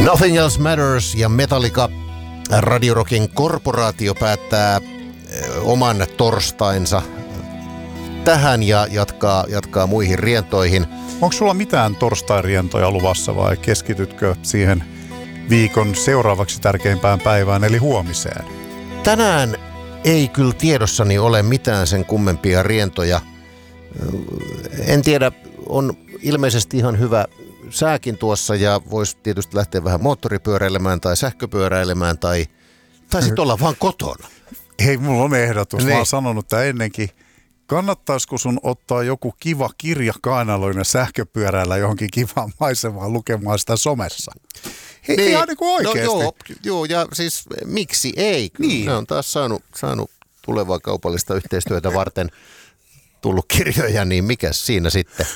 Nothing Else Matters ja Metallica. Radio Rockin korporaatio päättää oman torstainsa tähän ja jatkaa muihin rientoihin. Onko sulla mitään torstai-rientoja luvassa vai keskitytkö siihen viikon seuraavaksi tärkeimpään päivään eli huomiseen? Tänään ei kyllä tiedossani ole mitään sen kummempia rientoja. En tiedä, on ilmeisesti ihan hyvä sääkin tuossa ja voisi tietysti lähteä vähän moottoripyöräilemään tai sähköpyöräilemään tai sitten olla vaan kotona. Hei, mulla on ehdotus. Mä oon sanonut tämän ennenkin. Kannattaisiko sun ottaa joku kiva kirja kainaloinen sähköpyöräillä johonkin kivaan maisemaan lukemaan sitä somessa? Hei, niin, ihan niin kuin oikeasti. No, joo, ja siis miksi ei? Niin. Ne on taas saanut tulevaa kaupallista yhteistyötä varten tullut kirjoja, niin mikäs siinä sitten?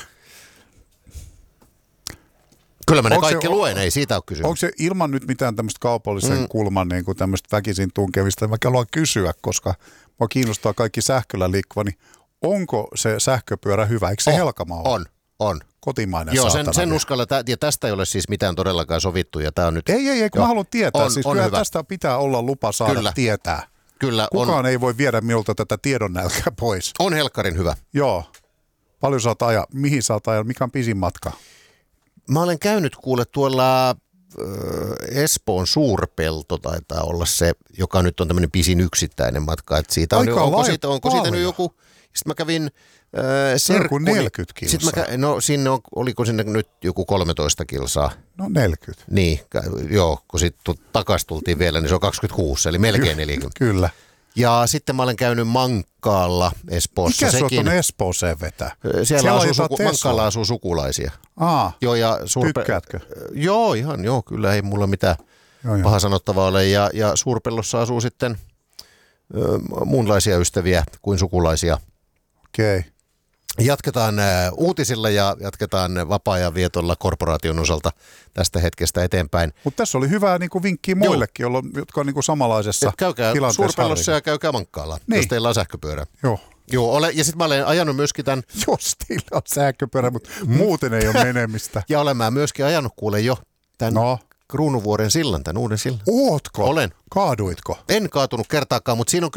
Kyllä mä ne kaikki luen, ei siitä ole kysymys. Onko se ilman nyt mitään tämmöistä kaupallisen kulman niin kuin tämmöistä väkisin tunkevista? Mä haluan kysyä, koska mua kiinnostaa kaikki sähköllä liikkuva, niin onko se sähköpyörä hyvä? Eikö se Helkamaa ole? On. Kotimainen joo, saatana. sen uskalla, ja tästä ei ole siis mitään todellakaan sovittu. Ja tää on nyt, ei, kun mä haluan tietää. Siis kyllä hyvä. Tästä pitää olla lupa saada tietää. Kyllä. Kukaan ei voi viedä minulta tätä tiedonnälkää pois. On helkkarin hyvä. Joo. Paljon saat ajaa? Mihin saat ajaa? Mikä on pisin matka? Mä olen käynyt kuule tuolla Espoon Suurpelto taitaa olla se, joka nyt on tämmöinen pisin yksittäinen matka. Että siitä on, onko siitä nyt joku, sitten mä kävin Serkkuni. 40 kilsaa. Sinne oliko sinne nyt joku 13 kilsaa? No 40. Niin, joo, kun sitten takaisin tultiin vielä, niin se on 26, eli melkein 40. Kyllä. Ja sitten mä olen käynyt Mankkaalla Espoossa. Mikä sua tuonne Espooseen vetää? Mankkaalla asuu sukulaisia. Joo, ja tykkäätkö? Joo, kyllä ei mulla mitään paha sanottavaa ole. Ja Suurpellossa asuu sitten muunlaisia ystäviä kuin sukulaisia. Okei. Jatketaan uutisilla ja jatketaan vapaa-ajan vietolla korporaation osalta tästä hetkestä eteenpäin. Mutta tässä oli hyvää niin kuin vinkkiä muillekin, jotka on niin kuin samanlaisessa käykää tilanteessa. Suurpellossa ja käykää Mankkaalla, jos teillä on sähköpyörä. Joo, ja sitten mä olen ajanut myöskin tämän... Jos teillä on sähköpyörä, mutta muuten ei ole menemistä. Ja olen mä myöskin ajanut kuule jo tämän Kruunuvuoren sillan, tämän uuden sillan. Ootko? Olen. Kaaduitko? En kaatunut kertaakaan, mutta siinä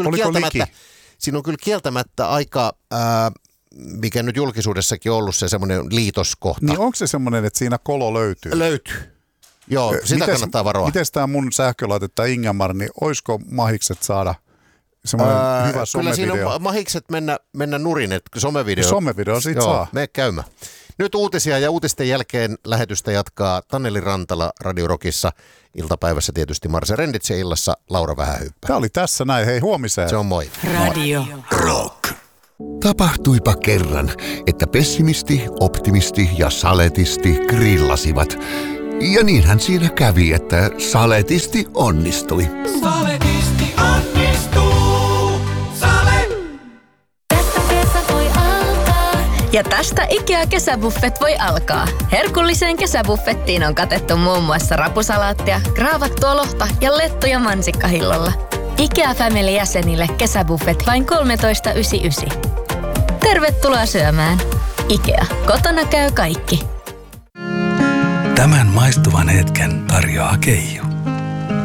on kyllä kieltämättä aika... mikä nyt julkisuudessakin on ollut se semmoinen liitoskohta. Niin onko se semmoinen, että siinä kolo löytyy? Löytyy. Joo, sitä kannattaa varoa. Miten tämä mun sähkölaitetta Ingamar, niin olisiko mahikset saada semmoinen hyvä somevideo? Kyllä siinä on mahikset mennä nurin, että somevideo. Somevideo siitä saa. Mene käymään. Nyt uutisia ja uutisten jälkeen lähetystä jatkaa Taneli Rantala Radio Rockissa. Iltapäivässä tietysti Marse Rendits ja illassa Laura Vähähyyppä. Tämä oli tässä näin, hei huomiseen. Se on moi. Radio Rock. Tapahtuipa kerran, että pessimisti, optimisti ja saletisti grillasivat. Ja niinhän siinä kävi, että saletisti onnistui. Saletisti onnistuu. Sale! Tästä kesä voi alkaa. Ja tästä IKEA-kesäbuffet voi alkaa. Herkulliseen kesäbuffettiin on katettu muun muassa rapusalaattia, graavattua lohta ja lettuja mansikkahillolla. IKEA Family-jäsenille kesäbuffet vain 13,99. Tervetuloa syömään. IKEA. Kotona käy kaikki. Tämän maistuvan hetken tarjoaa Keijo.